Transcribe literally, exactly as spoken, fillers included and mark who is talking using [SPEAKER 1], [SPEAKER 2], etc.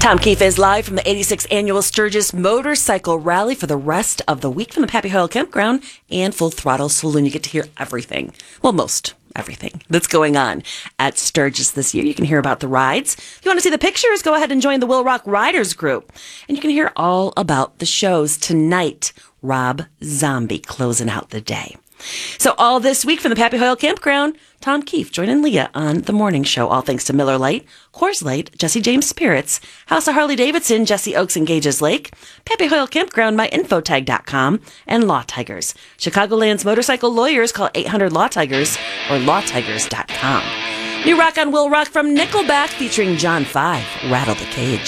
[SPEAKER 1] Tom Keefe is live from the eighty-sixth Annual Sturgis Motorcycle Rally for the rest of the week from the Pappy Hoyle Campground and Full Throttle Saloon. You get to hear everything. Well, most everything that's going on at Sturgis this year. You can hear about the rides. If you want to see the pictures, go ahead and join the Will Rock Riders group. And you can hear all about the shows tonight. Rob Zombie closing out the day. So all this week from the Pappy Hoyle Campground, Tom Keefe joining Leah on The Morning Show. All thanks to Miller Lite, Coors Light, Jesse James Spirits, House of Harley Davidson, Jesse Oaks and Gages Lake, Pappy Hoyle Campground, my infotag dot com, and Law Tigers. Chicagoland's motorcycle lawyers. Call eight hundred Law Tigers or law tigers dot com. New rock on Will Rock from Nickelback featuring John five, Rattle the Cage.